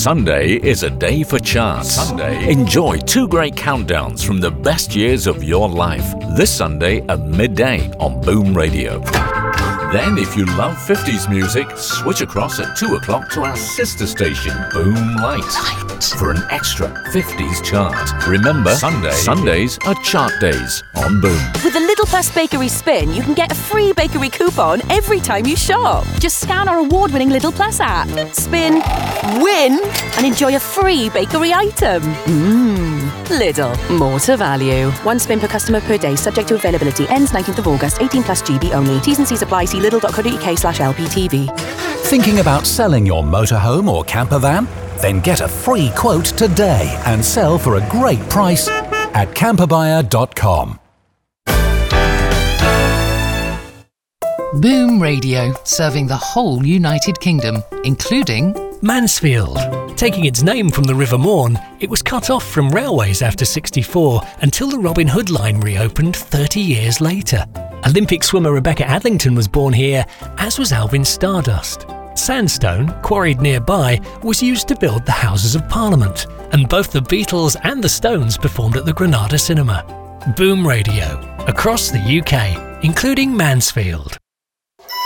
Sunday is a day for chance. Enjoy 2 great countdowns from the best years of your life. This Sunday at midday on Boom Radio. Then, if you love 50s music, switch across at 2 o'clock to our sister station, Boom Light, for an extra 50s chart. Remember, Sundays are chart days on Boom. With the Lidl Plus Bakery Spin, you can get a free bakery coupon every time you shop. Just scan our award-winning Lidl Plus app, spin, win, and enjoy a free bakery item. Lidl, more to value. 1 spin per customer per day, subject to availability. Ends 19th of August, 18 plus GB only. T's and C's apply. See lidl.co.uk/LPTV. Thinking about selling your motorhome or camper van? Then get a free quote today and sell for a great price at camperbuyer.com. Boom Radio, serving the whole United Kingdom, including Mansfield. Taking its name from the River Morn, it was cut off from railways after '64 until the Robin Hood line reopened 30 years later. Olympic swimmer Rebecca Adlington was born here, as was Alvin Stardust. Sandstone, quarried nearby, was used to build the Houses of Parliament, and both the Beatles and the Stones performed at the Granada Cinema. Boom Radio, across the UK, including Mansfield.